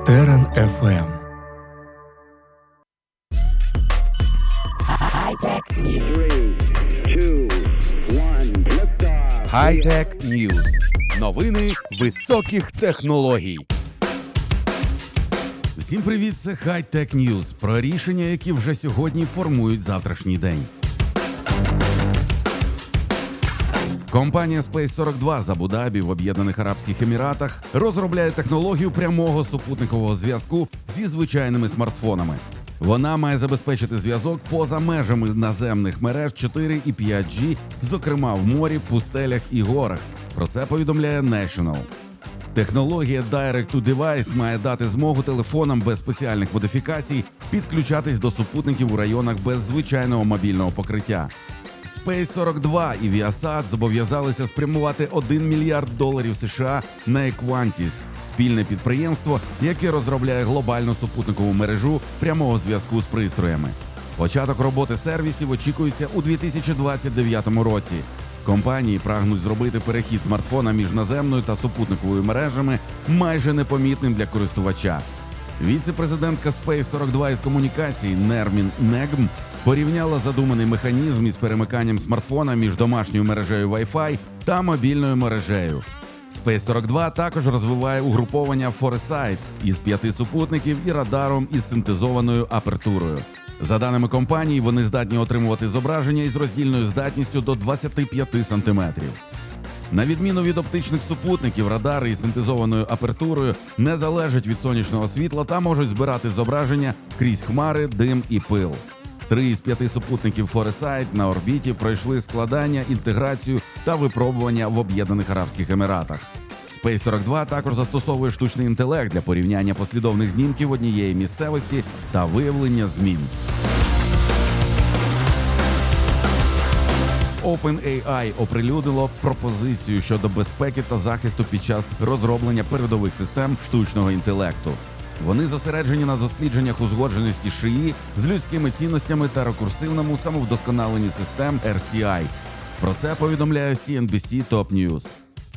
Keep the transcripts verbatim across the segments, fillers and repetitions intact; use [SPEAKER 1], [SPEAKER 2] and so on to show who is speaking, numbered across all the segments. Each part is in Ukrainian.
[SPEAKER 1] Терен еф ем.
[SPEAKER 2] Хай-Тек Ньюз. Новини високих технологій. Всім привіт, це Хай-Тек Ньюз. Про рішення, які вже сьогодні формують завтрашній день. Компанія Space сорок два з Абу-Дабі в Об'єднаних Арабських Еміратах розробляє технологію прямого супутникового зв'язку зі звичайними смартфонами. Вона має забезпечити зв'язок поза межами наземних мереж чотири і п'ять джі, зокрема в морі, пустелях і горах. Про це повідомляє National. Технологія Direct to Device має дати змогу телефонам без спеціальних модифікацій підключатись до супутників у районах без звичайного мобільного покриття. Space сорок два і Viasat зобов'язалися спрямувати один мільярд доларів США на Equantis – спільне підприємство, яке розробляє глобальну супутникову мережу прямого зв'язку з пристроями. Початок роботи сервісів очікується у дві тисячі двадцять дев'ятому році. Компанії прагнуть зробити перехід смартфона між наземною та супутниковою мережами майже непомітним для користувача. Віце-президентка Space сорок два із комунікацій Нермін Негм порівняла задуманий механізм із перемиканням смартфона між домашньою мережею Wi-Fi та мобільною мережею. Space сорок два також розвиває угруповання Foresight із п'яти супутників і радаром із синтезованою апертурою. За даними компанії, вони здатні отримувати зображення із роздільною здатністю до двадцять п'ять сантиметрів. На відміну від оптичних супутників, радари із синтезованою апертурою не залежать від сонячного світла та можуть збирати зображення крізь хмари, дим і пил. Три із п'яти супутників Foresight на орбіті пройшли складання, інтеграцію та випробування в Об'єднаних Арабських Еміратах. Space сорок два також застосовує штучний інтелект для порівняння послідовних знімків однієї місцевості та виявлення змін. OpenAI оприлюднило пропозицію щодо безпеки та захисту під час розроблення передових систем штучного інтелекту. Вони зосереджені на дослідженнях узгодженості ШИІ з людськими цінностями та рекурсивному самовдосконаленні систем ар сі ай. Про це повідомляє сі ен бі сі Top News.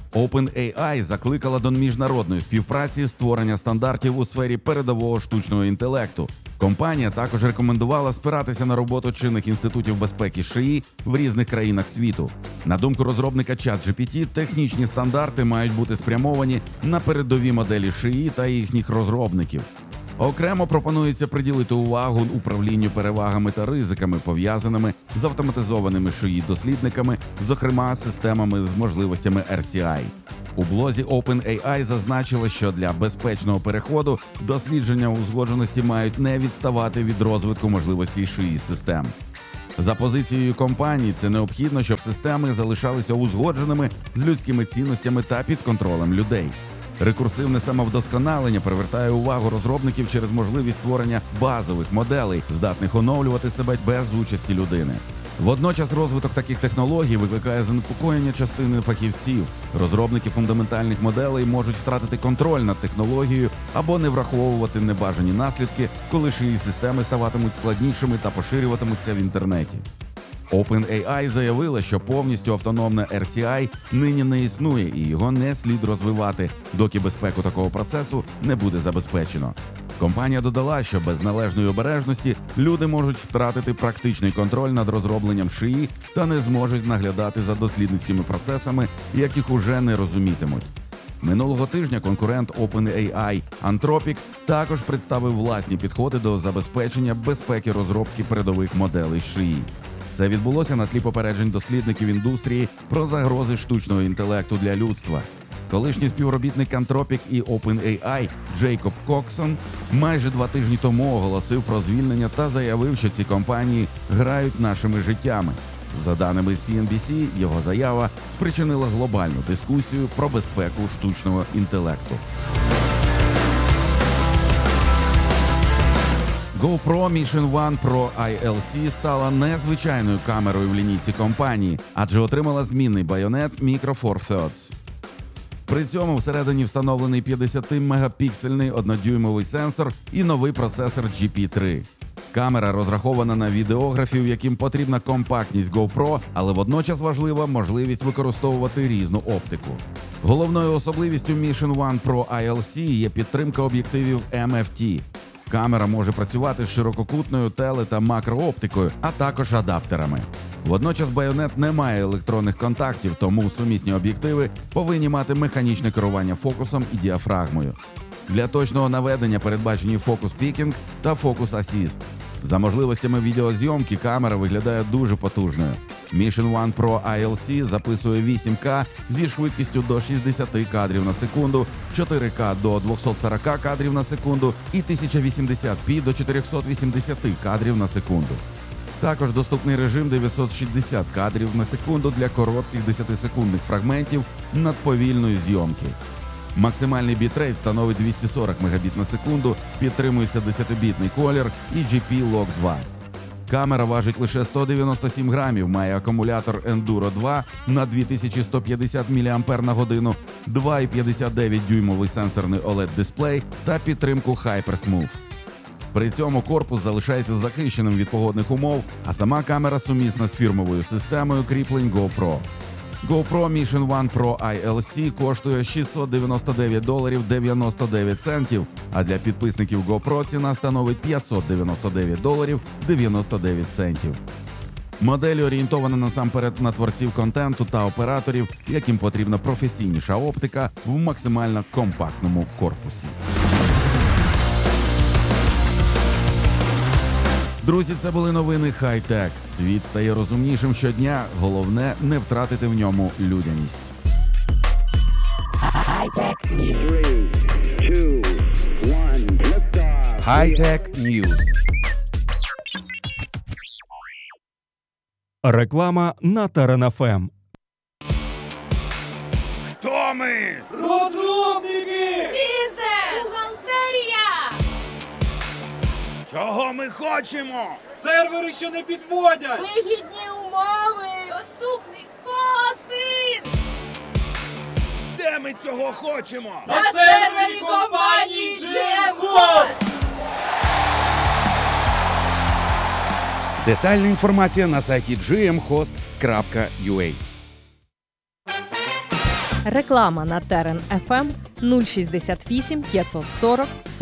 [SPEAKER 2] OpenAI закликала до міжнародної співпраці створення стандартів у сфері передового штучного інтелекту. Компанія також рекомендувала спиратися на роботу чинних інститутів безпеки ШИІ в різних країнах світу. На думку розробника ChatGPT, технічні стандарти мають бути спрямовані на передові моделі ШИІ та їхніх розробників. Окремо пропонується приділити увагу управлінню перевагами та ризиками, пов'язаними з автоматизованими ШИІ-дослідниками, зокрема системами з можливостями ар сі ай. У блозі OpenAI зазначили, що для безпечного переходу дослідження узгодженості мають не відставати від розвитку можливостей ШИІ-систем. За позицією компанії, це необхідно, щоб системи залишалися узгодженими з людськими цінностями та під контролем людей. Рекурсивне самовдосконалення привертає увагу розробників через можливість створення базових моделей, здатних оновлювати себе без участі людини. Водночас розвиток таких технологій викликає занепокоєння частини фахівців. Розробники фундаментальних моделей можуть втратити контроль над технологією або не враховувати небажані наслідки, коли ШИІ-системи ставатимуть складнішими та поширюватимуться в інтернеті. OpenAI заявила, що повністю автономне ар сі ай нині не існує і його не слід розвивати, доки безпеку такого процесу не буде забезпечено. Компанія додала, що без належної обережності люди можуть втратити практичний контроль над розробленням ШИІ та не зможуть наглядати за дослідницькими процесами, яких уже не розумітимуть. Минулого тижня конкурент OpenAI Anthropic також представив власні підходи до забезпечення безпеки розробки передових моделей ШИІ. Це відбулося на тлі попереджень дослідників індустрії про загрози штучного інтелекту для людства. Колишній співробітник Anthropic і OpenAI Джейкоб Коксон майже два тижні тому оголосив про звільнення та заявив, що ці компанії грають нашими життями. За даними сі ен бі сі, його заява спричинила глобальну дискусію про безпеку штучного інтелекту. GoPro Mission One Pro ай ел сі стала незвичайною камерою в лінійці компанії, адже отримала змінний байонет Micro Four Thirds. При цьому всередині встановлений п'ятдесятимегапіксельний однодюймовий сенсор і новий процесор джі пі три. Камера розрахована на відеографів, яким потрібна компактність GoPro, але водночас важлива можливість використовувати різну оптику. Головною особливістю Mission One Pro ай ел сі є підтримка об'єктивів ем еф ті. Камера може працювати з ширококутною теле- та макрооптикою, а також адаптерами. Водночас Bayonet не має електронних контактів, тому сумісні об'єктиви повинні мати механічне керування фокусом і діафрагмою. Для точного наведення передбачені Focus Picking та Focus Assist. За можливостями відеозйомки камера виглядає дуже потужною. Mission One Pro ай ел сі записує вісім ка зі швидкістю до шістдесят кадрів на секунду, чотири ка до двісті сорок кадрів на секунду і тисяча вісімдесят пі до чотириста вісімдесят кадрів на секунду. Також доступний режим дев'ятсот шістдесят кадрів на секунду для коротких десятисекундних фрагментів надповільної зйомки. Максимальний бітрейт становить двісті сорок мегабіт на секунду, підтримується десятибітний колір і джі пі Lock два. Камера важить лише сто дев'яносто сім грамів, має акумулятор Enduro два на дві тисячі сто п'ятдесят міліампер на годину, два цілих п'ятдесят дев'ять дюймовий сенсорний о лед-дисплей та підтримку HyperSmooth. При цьому корпус залишається захищеним від погодних умов, а сама камера сумісна з фірмовою системою кріплень GoPro. GoPro Mission One Pro ай ел сі коштує шістсот дев'яносто дев'ять доларів дев'яносто дев'ять центів, а для підписників GoPro ціна становить п'ятсот дев'яносто дев'ять доларів дев'яносто дев'ять центів. Модель орієнтована насамперед на творців контенту та операторів, яким потрібна професійніша оптика в максимально компактному корпусі. Друзі, це були новини Хай-Тек. Світ стає розумнішим щодня, головне – не втратити в ньому людяність.
[SPEAKER 1] Хай-Тек Ньюз.
[SPEAKER 3] Реклама на Терен еф ем.
[SPEAKER 1] Хто ми?
[SPEAKER 4] Розробники! Бізнес! Бухгалтерія!
[SPEAKER 1] Чого ми хочемо?
[SPEAKER 4] Сервери, що не підводять! Вигідні умови! Доступний хостинг!
[SPEAKER 1] Де ми цього хочемо?
[SPEAKER 4] На сервері компанії джі ем Host!
[SPEAKER 1] Детальна інформація на сайті джі ем хост крапка ю а.
[SPEAKER 5] Реклама на Терен еф ем нуль шістдесят вісім п'ятсот сорок